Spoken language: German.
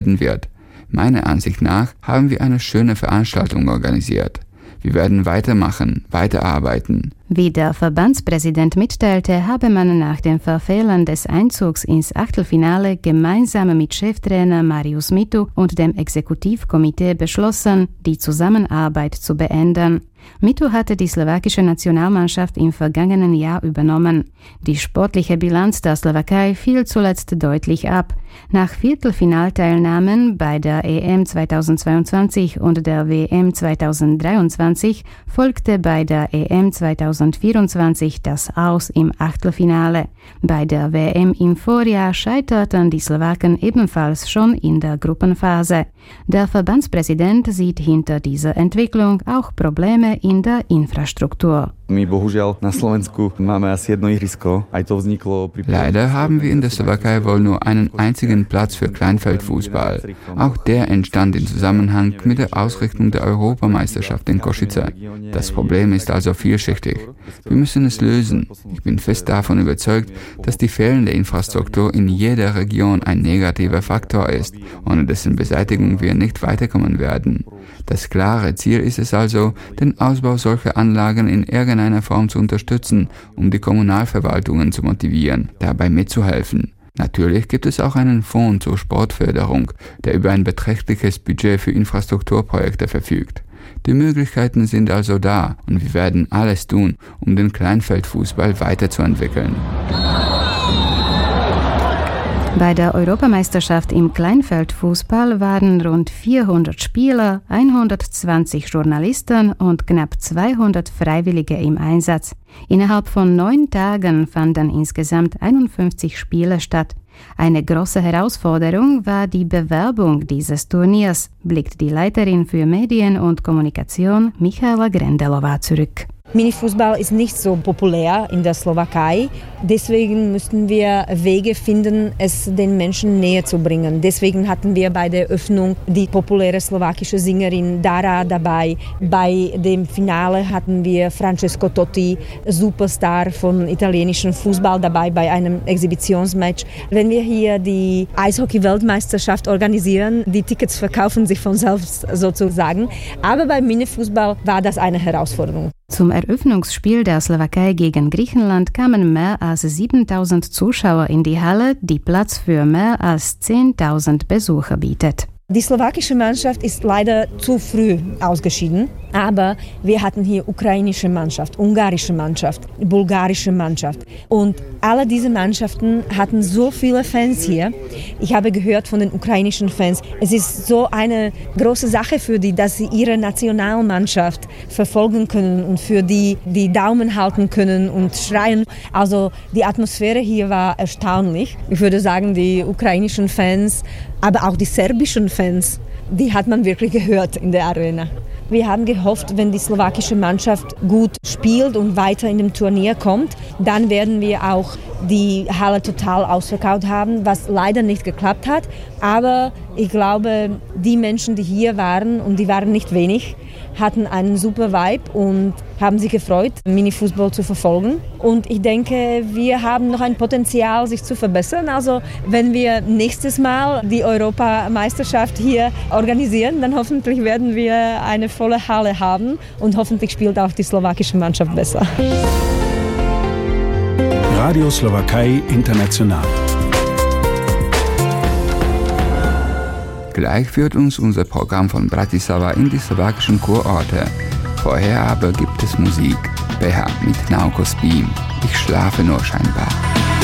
wird. Meiner Ansicht nach haben wir eine schöne Veranstaltung organisiert. Wir werden weitermachen, weiterarbeiten. Wie der Verbandspräsident mitteilte, habe man nach den Verfehlern des Einzugs ins Achtelfinale gemeinsam mit Cheftrainer Marius Mitu und dem Exekutivkomitee beschlossen, die Zusammenarbeit zu beenden. Mitu hatte die slowakische Nationalmannschaft im vergangenen Jahr übernommen. Die sportliche Bilanz der Slowakei fiel zuletzt deutlich ab. Nach Viertelfinalteilnahmen bei der EM 2022 und der WM 2023 folgte bei der EM 2024 das Aus im Achtelfinale. Bei der WM im Vorjahr scheiterten die Slowaken ebenfalls schon in der Gruppenphase. Der Verbandspräsident sieht hinter dieser Entwicklung auch Probleme in der Infrastruktur. Leider haben wir in der Slowakei wohl nur einen einzigen Platz für Kleinfeldfußball. Auch der entstand im Zusammenhang mit der Ausrichtung der Europameisterschaft in Košice. Das Problem ist also vielschichtig. Wir müssen es lösen. Ich bin fest davon überzeugt, dass die fehlende Infrastruktur in jeder Region ein negativer Faktor ist, ohne dessen Beseitigung wir nicht weiterkommen werden. Das klare Ziel ist es also, den Ausbau solcher Anlagen in irgendeiner Form zu unterstützen, um die Kommunalverwaltungen zu motivieren, dabei mitzuhelfen. Natürlich gibt es auch einen Fonds zur Sportförderung, der über ein beträchtliches Budget für Infrastrukturprojekte verfügt. Die Möglichkeiten sind also da und wir werden alles tun, um den Kleinfeldfußball weiterzuentwickeln. Bei der Europameisterschaft im Kleinfeldfußball waren rund 400 Spieler, 120 Journalisten und knapp 200 Freiwillige im Einsatz. Innerhalb von 9 Tagen fanden insgesamt 51 Spiele statt. Eine große Herausforderung war die Bewerbung dieses Turniers, blickt die Leiterin für Medien und Kommunikation Michaela Grendelová zurück. Minifußball ist nicht so populär in der Slowakei. Deswegen müssten wir Wege finden, es den Menschen näher zu bringen. Deswegen hatten wir bei der Öffnung die populäre slowakische Sängerin Dara dabei. Bei dem Finale hatten wir Francesco Totti, Superstar von italienischem Fußball, dabei bei einem Exhibitionsmatch. Wenn wir hier die Eishockey-Weltmeisterschaft organisieren, die Tickets verkaufen sich von selbst sozusagen. Aber beim Minifußball war das eine Herausforderung. Zum Eröffnungsspiel der Slowakei gegen Griechenland kamen mehr als 7.000 Zuschauer in die Halle, die Platz für mehr als 10.000 Besucher bietet. Die slowakische Mannschaft ist leider zu früh ausgeschieden, aber wir hatten hier ukrainische Mannschaft, ungarische Mannschaft, bulgarische Mannschaft und alle diese Mannschaften hatten so viele Fans hier. Ich habe gehört von den ukrainischen Fans, es ist so eine große Sache für die, dass sie ihre Nationalmannschaft verfolgen können und für die Daumen halten können und schreien. Also die Atmosphäre hier war erstaunlich. Ich würde sagen, die ukrainischen Fans, aber auch die serbischen Fans, die hat man wirklich gehört in der Arena. Wir haben gehofft, wenn die slowakische Mannschaft gut spielt und weiter in dem Turnier kommt, dann werden wir auch die Halle total ausverkauft haben, was leider nicht geklappt hat. Aber ich glaube, die Menschen, die hier waren, und die waren nicht wenig, hatten einen super Vibe und haben sich gefreut, Minifußball zu verfolgen. Und ich denke, wir haben noch ein Potenzial, sich zu verbessern. Also wenn wir nächstes Mal die Europameisterschaft hier organisieren, dann hoffentlich werden wir eine volle Halle haben und hoffentlich spielt auch die slowakische Mannschaft besser. Radio Slowakei International. Gleich führt uns unser Programm von Bratislava in die slowakischen Kurorte. Vorher aber gibt es Musik. BH mit Nauko Spím. Ich schlafe nur scheinbar.